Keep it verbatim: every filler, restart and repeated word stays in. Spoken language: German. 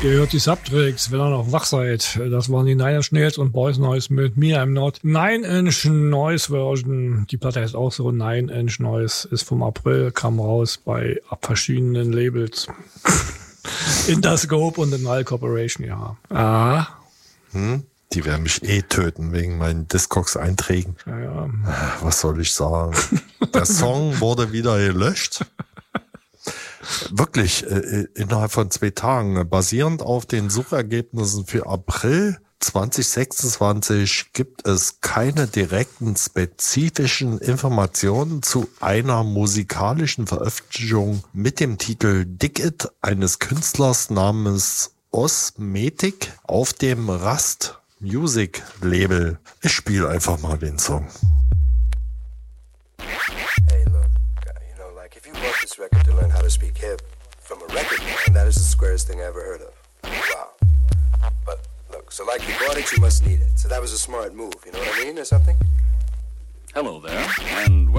Ihr hört die Subtracks, wenn ihr noch wach seid. Das waren die Nine Inch Nails und Boys Noise mit Me I'm Not. Nine Inch Noise Version. Die Platte heißt auch so. Nine Inch Noise ist vom April, kam raus bei verschiedenen Labels. Interscope und the Null Corporation, ja. Ah. Hm? Die werden mich eh töten wegen meinen Discogs-Einträgen. Ja, ja. Was soll ich sagen? Der Song wurde wieder gelöscht. Wirklich, äh, innerhalb von zwei Tagen, basierend auf den Suchergebnissen für April zwanzig sechsundzwanzig gibt es keine direkten spezifischen Informationen zu einer musikalischen Veröffentlichung mit dem Titel Dig It eines Künstlers namens Osmetic auf dem Rust Music Label. Ich spiele einfach mal den Song. Hey, look, you know, like if you bought this record to learn how to speak hip from a record man, that is the squarest thing I ever heard of. Wow. But look, so like you bought it, you must need it. So that was a smart move, you know what I mean, or something? Hello there, and welcome.